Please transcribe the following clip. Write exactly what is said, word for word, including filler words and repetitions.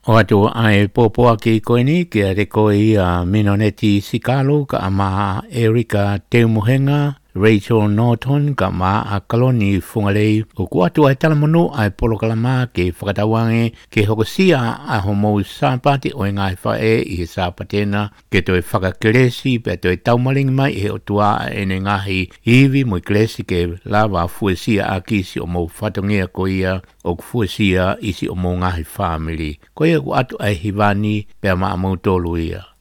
O atu ai popoa ki koini ki a reko i a Minoneti Sikalo ka ama Erika Teumohenga, Rachel Norton ka ma a Kaloni Fungalei o ku atu ai talamono ai polokalama ke whakatawange ke hokosia a homo sapati o ngai whae i sapatena ke toi whakakeresi pe toi taumaling mai e o tua e ne ngahi iwi mo kresi ke lava fuesia a kisi o mo whatongia ko ia o fuesia isi o mo ngahi family. Ko ia ku atu ai hivani pe ma mo tolu ia.